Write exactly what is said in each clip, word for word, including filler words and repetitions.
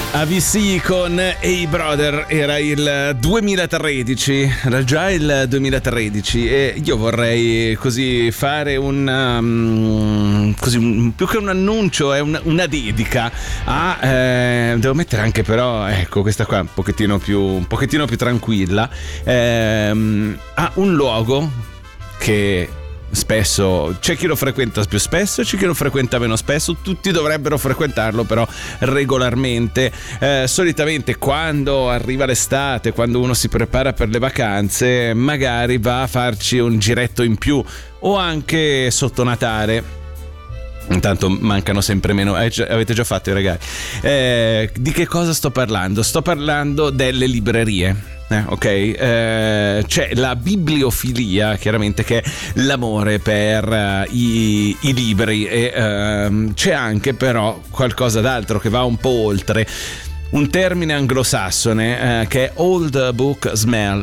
A V C con Hey Brother, era il duemilatredici, era già il duemilatredici e io vorrei così fare un, um, così un, più che un annuncio, è una, una dedica a, eh, devo mettere anche però, ecco questa qua un pochettino più, un pochettino più tranquilla, ehm, a un luogo che spesso c'è chi lo frequenta più spesso, c'è chi lo frequenta meno spesso, tutti dovrebbero frequentarlo però regolarmente. Eh, solitamente quando arriva l'estate, quando uno si prepara per le vacanze, magari va a farci un giretto in più o anche sotto Natale. Intanto mancano sempre meno. Eh, avete già fatto i regali. Eh, di che cosa sto parlando? Sto parlando delle librerie. Eh, ok, eh, c'è la bibliofilia, chiaramente, che è l'amore per uh, i, i libri, e uh, c'è anche però qualcosa d'altro che va un po' oltre, un termine anglosassone uh, che è old book smell,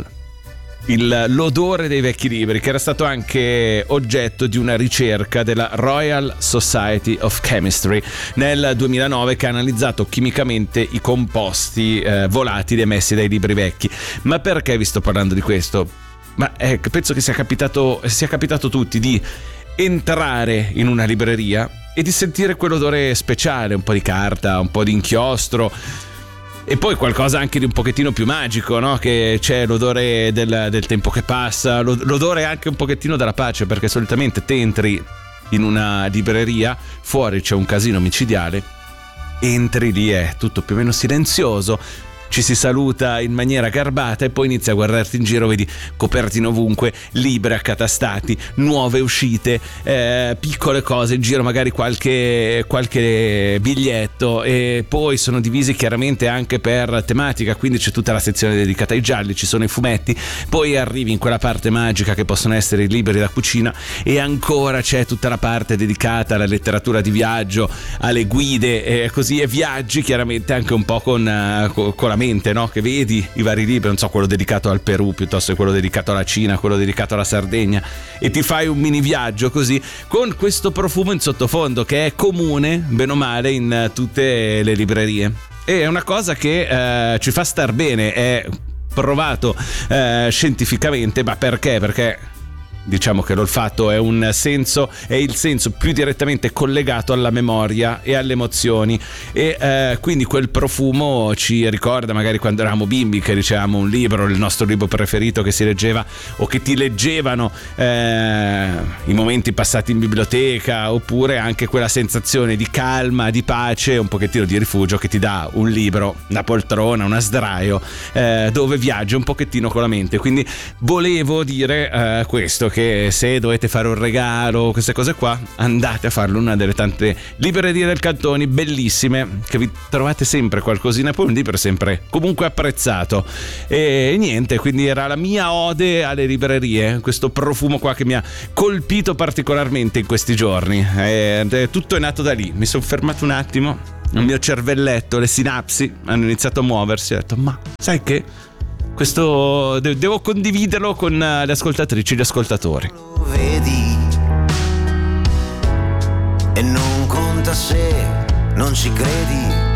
il, l'odore dei vecchi libri, che era stato anche oggetto di una ricerca della Royal Society of Chemistry nel duemilanove, che ha analizzato chimicamente i composti eh, volatili emessi dai libri vecchi. Ma perché vi sto parlando di questo? Ma eh, penso che sia capitato, sia capitato a tutti di entrare in una libreria e di sentire quell'odore speciale, un po' di carta, un po' di inchiostro, e poi qualcosa anche di un pochettino più magico, no? Che c'è l'odore del, del tempo che passa, l'odore anche un pochettino della pace, perché solitamente te entri in una libreria, fuori c'è un casino micidiale, entri lì, è tutto più o meno silenzioso, ci si saluta in maniera garbata e poi inizi a guardarti in giro, vedi copertine ovunque, libri accatastati, nuove uscite, eh, piccole cose in giro, magari qualche, qualche biglietto, e poi sono divisi chiaramente anche per tematica, quindi c'è tutta la sezione dedicata ai gialli, ci sono i fumetti, poi arrivi in quella parte magica che possono essere i libri da cucina, e ancora c'è tutta la parte dedicata alla letteratura di viaggio, alle guide e così, e viaggi chiaramente anche un po' con, uh, con la mente, no? Che vedi i vari libri, non so, quello dedicato al Perù piuttosto che quello dedicato alla Cina, quello dedicato alla Sardegna, e ti fai un mini viaggio così con questo profumo in sottofondo che è comune bene o male in tutte le librerie, e è una cosa che eh, ci fa star bene, è provato eh, scientificamente. Ma perché? Perché diciamo che l'olfatto è un senso, è il senso più direttamente collegato alla memoria e alle emozioni, e eh, quindi quel profumo ci ricorda magari quando eravamo bimbi, che dicevamo un libro, il nostro libro preferito che si leggeva o che ti leggevano, eh, i momenti passati in biblioteca, oppure anche quella sensazione di calma, di pace, un pochettino di rifugio che ti dà un libro, una poltrona, una sdraio, eh, dove viaggi un pochettino con la mente. Quindi volevo dire eh, questo, che se dovete fare un regalo, queste cose qua, andate a farlo in una delle tante librerie del Cantoni bellissime, che vi trovate sempre qualcosina, poi un libro sempre comunque apprezzato. E niente, quindi era la mia ode alle librerie, questo profumo qua che mi ha colpito particolarmente in questi giorni, e tutto è nato da lì. Mi sono fermato un attimo, il mio cervelletto, le sinapsi hanno iniziato a muoversi, ho detto ma sai che questo devo condividerlo con le ascoltatrici e gli ascoltatori. Lo vedi e non conta se non ci credi,